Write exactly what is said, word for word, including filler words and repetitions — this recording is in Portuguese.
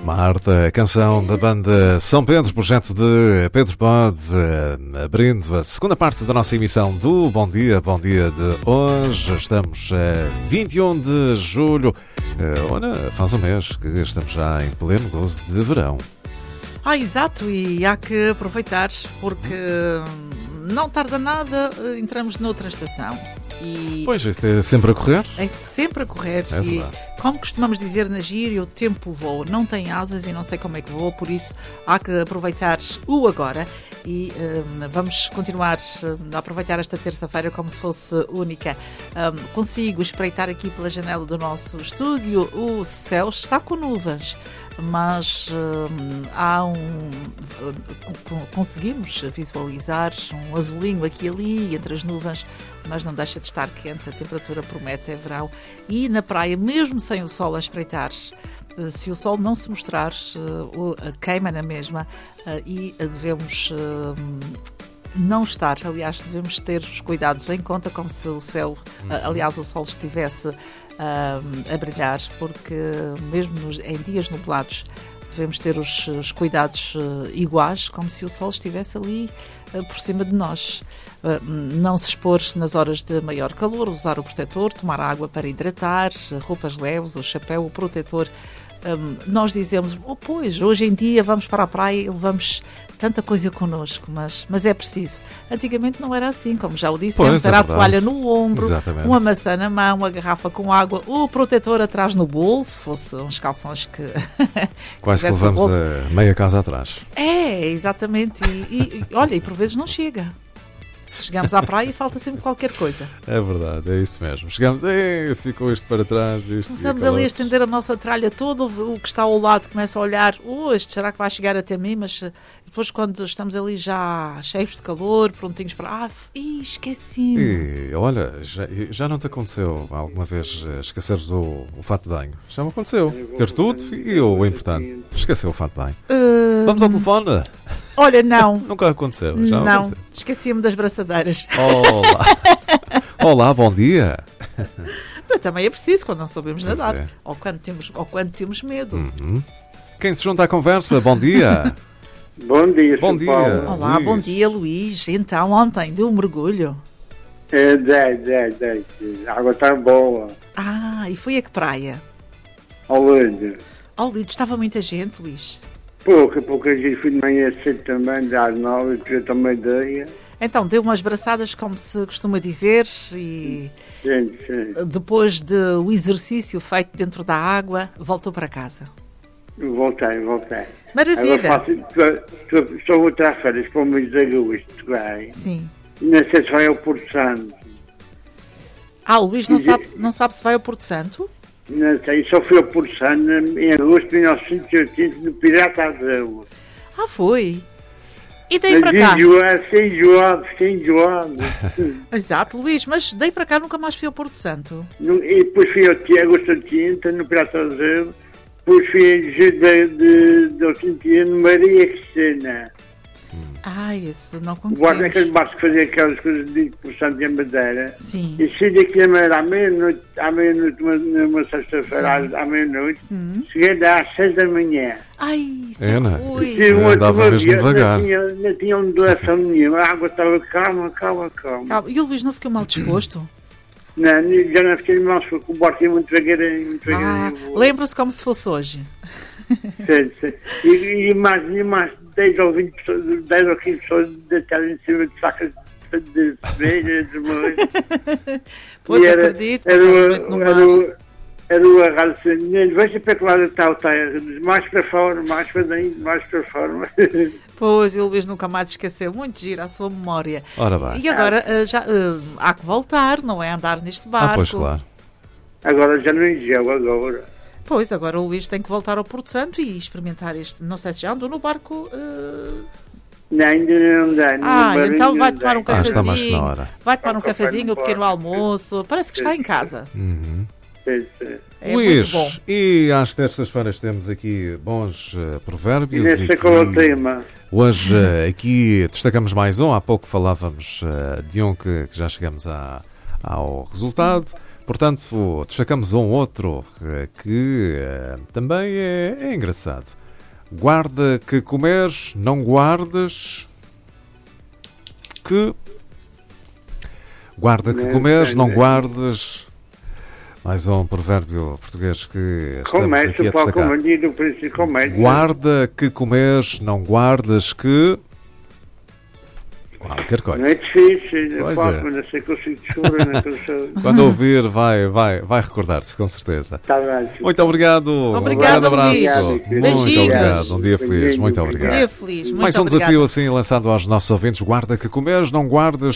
Marta, a canção da banda São Pedro, projeto de Pedro Pode, abrindo a segunda parte da nossa emissão do Bom Dia, Bom Dia de hoje. Estamos a vinte e um de julho, olha, faz um mês que estamos já em pleno gozo de verão. Ah, exato, e há que aproveitar, porque não tarda nada, entramos noutra estação. E pois, isto é sempre a correr. É sempre a correr. É e, verdade. como costumamos dizer na gíria, o tempo voa. Não tem asas e não sei como é que voa, por isso há que aproveitar o agora. E um, vamos continuar um, a aproveitar esta terça-feira como se fosse única. Um, consigo espreitar aqui pela janela do nosso estúdio. O céu está com nuvens, mas um, há um conseguimos visualizar um azulinho aqui e ali entre as nuvens, mas não deixa de estar quente, a temperatura promete, é verão. E na praia, mesmo sem o sol a espreitar, se o sol não se mostrar, queima na mesma, e devemos não estar, aliás, devemos ter os cuidados em conta, como se o céu, aliás, o sol estivesse a brilhar, porque mesmo nos, em dias nublados devemos ter os, os cuidados iguais, como se o sol estivesse ali por cima de nós. Não se expor nas horas de maior calor, usar o protetor, tomar água para hidratar, roupas leves, o chapéu, o protetor. Um, nós dizemos, oh, pois, hoje em dia vamos para a praia e levamos tanta coisa connosco, mas, mas é preciso. Antigamente não era assim, como já o dissemos, era a toalha no ombro, exatamente, uma maçã na mão, uma garrafa com água, o protetor atrás no bolso, se fosse uns calções que... Quase que levamos a meia casa atrás. É, exatamente, e, e olha, e por vezes não chega. Chegamos à praia e falta sempre qualquer coisa. É verdade, é isso mesmo. Chegamos, ei, ficou isto para trás. Isto Começamos ali a estender a nossa tralha toda, o que está ao lado começa a olhar, oh, este será que vai chegar até mim? Mas depois quando estamos ali já cheios de calor, prontinhos para... Ah, ih, esqueci-me. E olha, já, já não te aconteceu alguma vez esqueceres o, o fato de banho? Já me aconteceu. Ter tudo e o importante, esquecer o fato de banho. Uh... Vamos ao telefone? Olha, não. Nunca aconteceu. Já não, aconteceu. Esqueci-me das braçadeiras. Olá. Olá, bom dia. Mas também é preciso quando não sabemos Pois nadar. é. Ou, quando temos, ou quando temos medo. Uhum. Quem se junta à conversa, bom dia. Bom dia, Bom São dia. Paulo. Olá, Luís. bom dia, Luís. Então, ontem deu um mergulho. É, dez, dez, dez. A água está boa. Ah, e foi a que praia? Ao Lido. Ao Lido, estava muita gente, Luís. Pouca, pouca gente. Fui de manhã cedo também, às nove, que já estou uma ideia. Então, deu umas braçadas, como se costuma dizer, e Sim, sim. depois do exercício feito dentro da água, voltou para casa. Voltei, voltei. Maravilha. Agora faço, estou, estou, estou a voltar a férias para o mês de agosto, bem. Sim. Não sei se vai ao Porto Santo. Ah, o Luís não sabe, não sabe se vai ao Porto Santo? Não sei, só fui ao Porto Santo em agosto de mil novecentos e oitenta, no Pirata Azul. Ah, foi. E daí para cá? Enjoado, sem enjoado, sem enjoado. Exato, Luís, mas daí para cá nunca mais fui ao Porto Santo. E depois fui ao Agosto de Tinta, no Pirata Azul. Depois fui em de, de, de Alquintia, no Maria Cristina. Ai, isso não Guarda conhecemos. aqueles barcos que faziam aquelas coisas de por Santo e Madeira. Sim. E saí daqui a Madeira à meia-noite, à meia-noite, uma, numa sexta-feira, à, à meia-noite. Hum. Cheguei lá às seis da manhã. Ai, isso É, não é? foi. Isso. Tive uma andava turma mesmo de- devagar. Não tinha, não tinha ondulação nenhuma. A água estava calma, calma, calma. Calma. E o Luís não ficou mal disposto? Não, já não fiquei mal, porque o barco ia muito devagarinho, muito Ah, devagarinho. lembra-se como se fosse hoje. Sim, sim. E, e mais, e mais dez ou vinte pessoas, dez ou quinze pessoas deitadas em cima de sacas de, de cerveja, de molho. Pois, E era- acredito, era passava o- muito no era mar. o- Era o agarro assim, veja para que lado está o terra, mais para fora, mais para dentro, mais para fora. Pois, e o Luís nunca mais esqueceu. Muito gira a sua memória. Ora bem. E agora, ah, já, ah, há que voltar, não é andar neste barco. Ah, pois claro. Agora já não enjeu, agora. Pois, agora o Luís tem que voltar ao Porto Santo e experimentar este. Não sei se já andou no barco. ah, Não, ainda não dá. Ah, então vai tomar um Ah, cafezinho. está mais que na hora. Vai tomar um Um café cafezinho, no um pequeno barco. almoço. Parece que está em casa. Uhum. Sim, sim. É Luís, muito bom. e às terças-feiras temos aqui bons uh, E provérbios. nesse e qual é o que tema? hoje uh, aqui destacamos mais um. Há pouco falávamos uh, de um que, que já chegamos a, ao resultado. Portanto, destacamos um outro eh, que eh, também é, é engraçado. Guarda que comeres, não guardes que... Guarda que comeres, não guardes... Mais um provérbio português que estamos Comércio, aqui a para destacar. comandar do príncipe comércio. Guarda que comeres, não guardas que... Qualquer Não é coisa. difícil, Pois pá, é. mas não sei que eu sinto chorar, não consigo. Quando ouvir, vai, vai, vai recordar-se, com certeza. Tá bem. Muito obrigado. Obrigado, um grande Luís. abraço. Muito Beijinhos. obrigado. Um dia feliz. Muito Beijinhos. obrigado. Dia feliz. Muito Mais um obrigada. desafio assim lançado aos nossos ouvintes. Guarda que comeres, não guardas